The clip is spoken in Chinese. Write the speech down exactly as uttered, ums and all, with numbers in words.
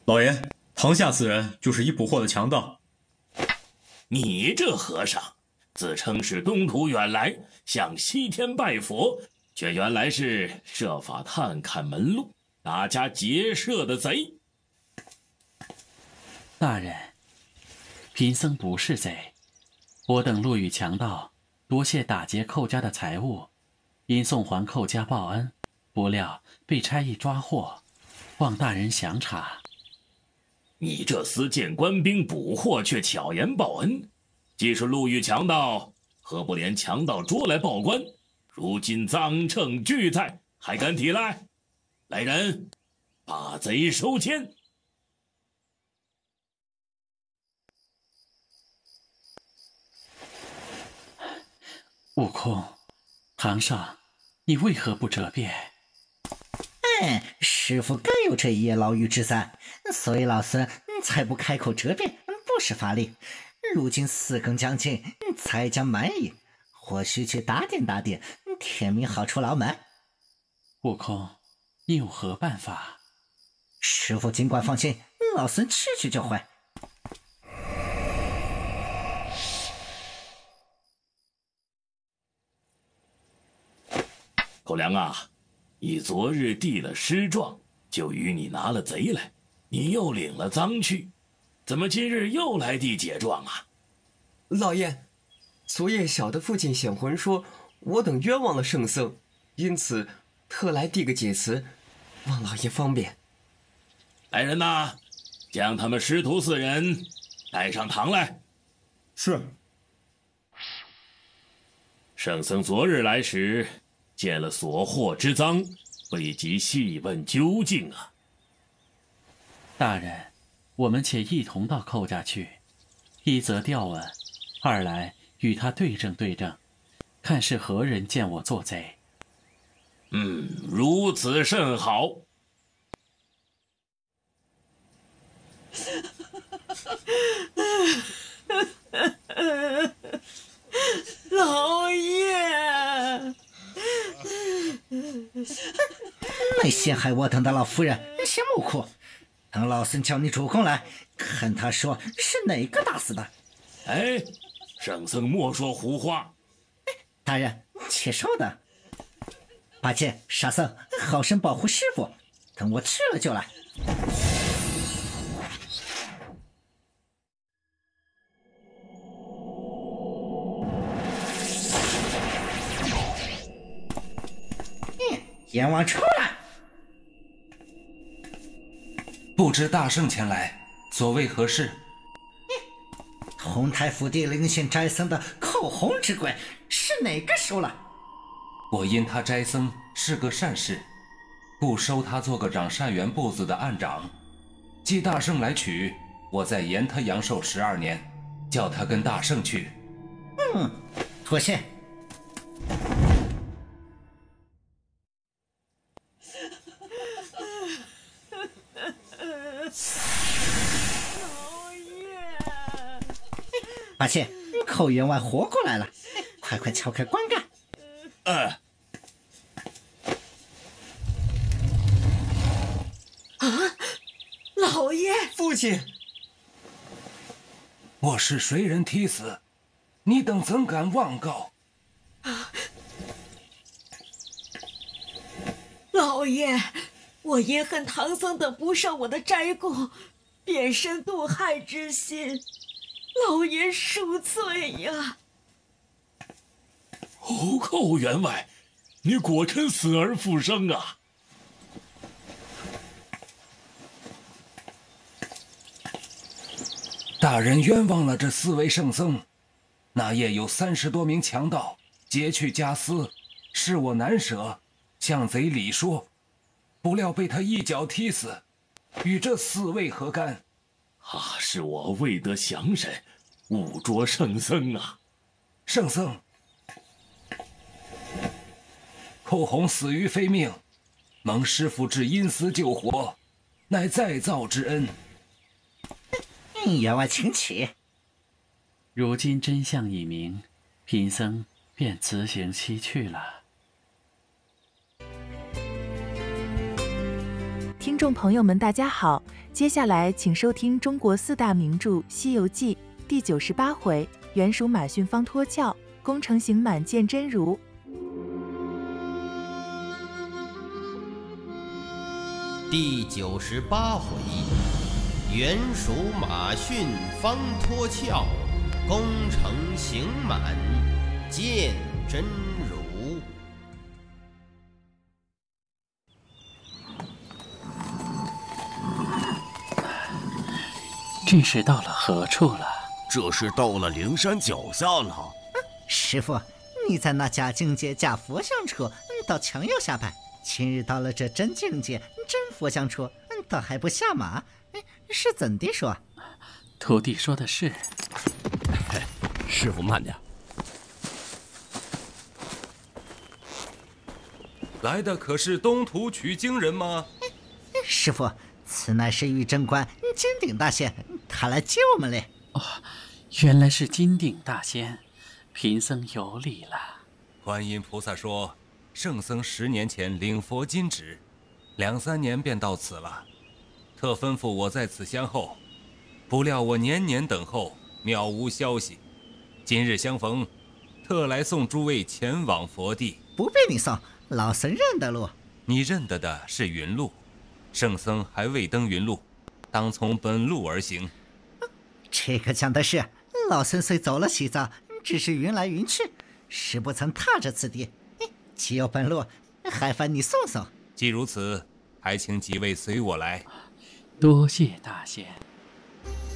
老爷，堂下此人就是已捕获的强盗。 你这和尚，自称是东土远来，向西天拜佛，却原来是设法探看门路，打家劫舍的贼。 大人，贫僧不是贼，我等路遇强盗，夺窃打劫寇家的财物，因送还寇家报恩，不料被差役抓获，望大人详查。 你这私见官兵捕获，却巧言报恩，既是路遇强盗，何不连强盗捉来报官？如今赃证俱在，还敢抵赖？来人，把贼收监！ 悟空，堂上，你为何不责辩？ 哎，师傅该有这一夜牢狱之灾，所以老孙才不开口责辩，不是法力。如今四更将近，才将满意，或许去打点打点，天明好出牢门。 悟空，你有何办法？ 师傅尽管放心，老孙去去就回。 狗粮啊，你昨日递了诗状，就与你拿了贼来，你又领了赃去，怎么今日又来递解状啊？ 老爷，昨夜小的父亲显魂说，我等冤枉了圣僧，因此特来递个解词，望老爷方便。 来人呐，将他们师徒四人带上堂来。 是。 圣僧昨日来时，见了所获之赃，未及细问究竟啊。 大人，我们且一同到寇家去，一则调问，二来与他对证对证，看是何人见我做贼。 嗯，如此甚好。 老爷， 那陷害我等的老夫人先莫哭，等老孙叫你主公来，看他说是哪个打死的。 哎，圣僧莫说胡话。 大人且稍等，八戒、沙僧好生保护师傅，等我去了就来。阎王出来！ 不知大圣前来，所谓何事？ 同台府地灵性斋僧的口红之鬼是哪个收了？ 我因他斋僧是个善事，故收他做个掌善缘部子的案长。既大圣来取，我再延他阳寿十二年，叫他跟大圣去。 嗯，妥协。八戒，寇员外活过来了，快快敲开棺盖。 呃。 啊，老爷， 父亲， 我是谁人踢死？你等怎敢妄告？ 啊，老爷，我因恨唐僧等不受我的斋供，便生妒害之心。老爷恕罪呀！ 哦，寇员外，你果真死而复生啊！ 大人冤枉了这四位圣僧。那夜有三十多名强盗劫去家私，是我难舍，向贼理说，不料被他一脚踢死，与这四位何干？ 啊，是我未得详审，误捉圣僧啊！ 圣僧，寇洪死于非命，蒙师父至阴司救活，乃再造之恩。 员外请起。 如今真相已明，贫僧便辞行西去了。 听众朋友们，大家好，接下来请收听中国四大名著《西游记》第九十八回：原属马逊方脱壳，功成行满见真如。 第九十八回，原属马逊方脱壳，功成行满见真如。 这是到了何处了？ 这是到了灵山脚下了。 师傅，你在那假境界、假佛像处，倒强要下拜。今日到了这真境界、真佛像处，倒还不下马，是怎地说？ 徒弟说的是。 师傅慢点。 来的可是东土取经人吗？ 师傅，此乃是玉贞观金顶大仙，他来接我们嘞。 哦，原来是金顶大仙，贫僧有礼了。 观音菩萨说，圣僧十年前领佛金旨，两三年便到此了，特吩咐我在此相候。不料我年年等候，渺无消息。今日相逢，特来送诸位前往佛地。 不必你送，老僧认得路。 你认得的是云路，圣僧还未登云路，当从本路而行。 这个讲的是，老僧虽走了西藏，只是云来云去，实不曾踏着此地。既有本路，还烦你送送。 既如此，还请几位随我来。 多谢大仙。